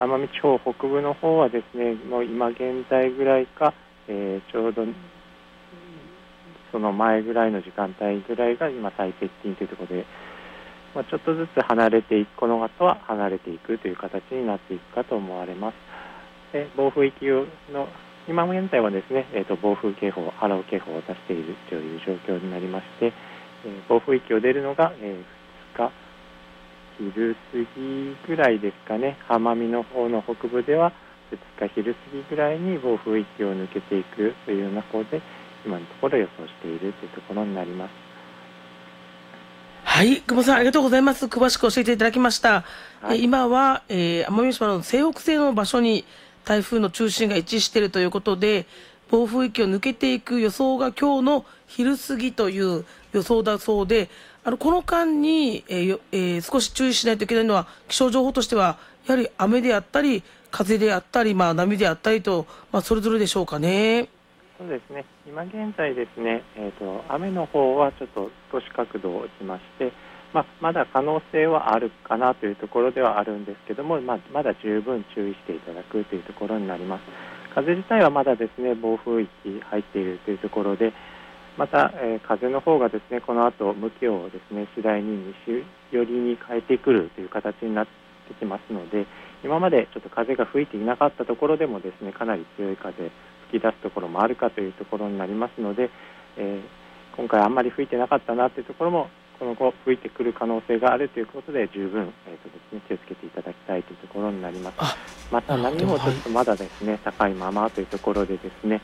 奄美地方北部の方はですね、もう今現在ぐらいか、ちょうどその前ぐらいの時間帯ぐらいが今最接近というところで、ちょっとずつ離れていく、この後は離れていくという形になっていくかと思われます。で、暴風域の今現在はですね、暴風警報、波浪警報を出しているという状況になりまして、暴風域を出るのが、2日昼過ぎぐらいですかね。奄美の方の北部では2日昼過ぎぐらいに暴風域を抜けていくというような方で、今のところ予想しているというところになります。 はい、久保さんありがとうございます。詳しく教えていただきました。 はい、 今は、奄美島の西北西の場所に台風の中心が位置しているということで、暴風域を抜けていく予想が今日の昼過ぎという予想だそうで、この間に、少し注意しないといけないのは、気象情報としてはやはり雨であったり風であったり、波であったりと、それぞれでしょうかね。 そうですね。今現在ですね、雨の方はちょっと少し角度を落ちまして、まだ可能性はあるかなというところではあるんですけども、まだ十分注意していただくというところになります。風自体はまだですね、暴風域入っているというところで、また、風の方がですね、この後向きをですね、次第に西寄りに変えてくるという形になってきますので、今までちょっと風が吹いていなかったところでもですね、かなり強い風吹き出すところもあるかというところになりますので、今回あんまり吹いてなかったなというところもこの後吹いてくる可能性があるということで、十分、ですね、気をつけていただきたいというところになります。また波もちょっとまだですね、高いままというところでですね、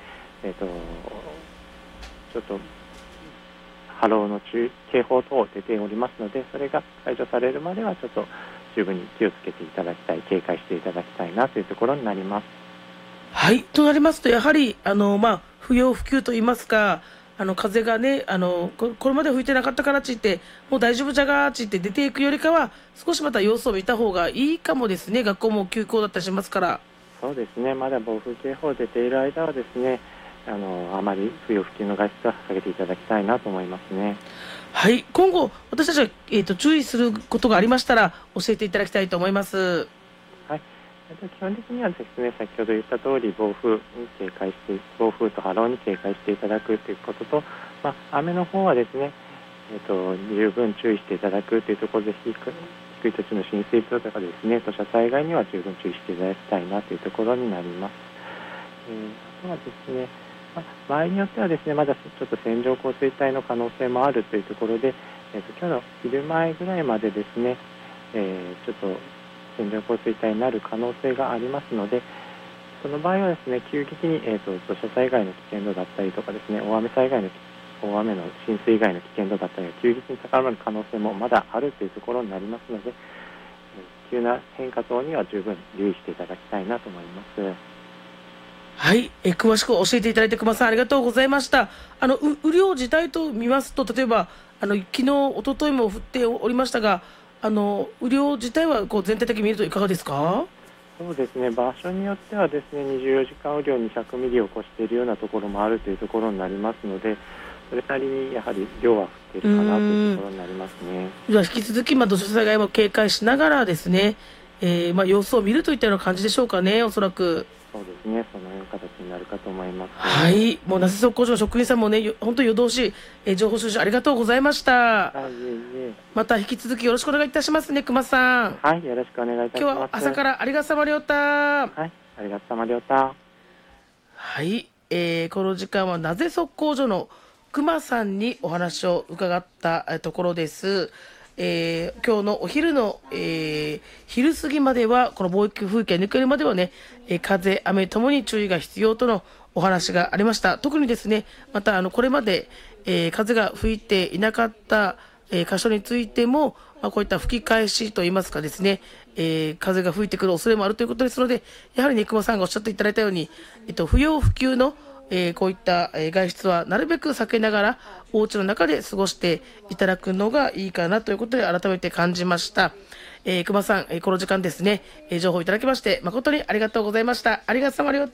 ちょっと波浪の警報等出ておりますので、それが解除されるまではちょっと十分に気をつけていただきたい、警戒していただきたいなというところになります。 はい、となりますと、やはり不要不急といいますか、風がね、これまで吹いてなかったからっちってもう大丈夫じゃがーっちって出ていくよりかは、少しまた様子を見た方がいいかもですね。学校も休校だったりしますから。 そうですね、まだ暴風警報出ている間はですね、あまり不要不急の外出は避けていただきたいなと思いますね。 はい、今後私たちが、注意することがありましたら教えていただきたいと思います。 はい、基本的にはですね、先ほど言った通り暴風と波浪に警戒していただくということと、雨の方はですね、十分注意していただくというところで、低い土地の浸水とかですね、土砂災害には十分注意していただきたいなというところになります。あとはですね、場合によってはですね、まだちょっと線状降水帯の可能性もあるというところで、今日の昼前ぐらいまでですね、ちょっと線状降水帯になる可能性がありますので、その場合はですね、急激に、土砂災害の危険度だったりとかですね、大雨の浸水害の危険度だったりが急激に高まる可能性もまだあるというところになりますので、急な変化等には十分留意していただきたいなと思います。 はい、詳しく教えていただいて熊さんありがとうございました。雨量自体と見ますと、例えば昨日一昨日も降っておりましたが、雨量自体はこう全体的に見るといかがですか？ そうですね、場所によってはですね、24時間雨量200ミリを超しているようなところもあるというところになりますので、それなりにやはり量は降っているかなというところになりますね。 では引き続き、土砂災害も警戒しながらですね、様子を見るといったような感じでしょうかね、おそらく。 そうですね、そのような形になるかと思います。 はい、もう那須測候所の職員さんもね、本当に夜通し、情報収集ありがとうございました。また引き続きよろしくお願いいたしますね、熊さん。 はい、よろしくお願いいたします。 今日は朝からありがさまりょうた。 はい、ありがとうりょうた。 はい、この時間はなぜ測候所の熊さんにお話を伺ったところです。今日のお昼の、昼過ぎまではこの暴風域が抜けるまではね、風雨ともに注意が必要とのお話がありました。特にですね、またこれまで、風が吹いていなかった、箇所についても、こういった吹き返しといいますかですね、風が吹いてくる恐れもあるということですので、やはりね、久保さんがおっしゃっていただいたように、不要不急のこういった外出はなるべく避けながらお家の中で過ごしていただくのがいいかなということで改めて感じました。熊さん、この時間ですね、情報いただきまして誠にありがとうございました。ありがとうございました。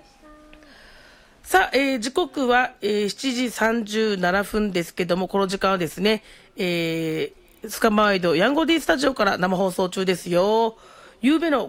さあ、時刻は、7時37分ですけども、この時間はですね、スカマワイドヤンゴディスタジオから生放送中ですよ。 夕べの